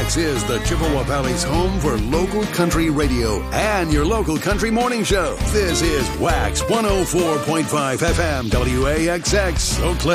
WAXX is the Chippewa Valley's home for local country radio and your local country morning show. This is WAXX 104.5 FM WAXX, Oak Cliff.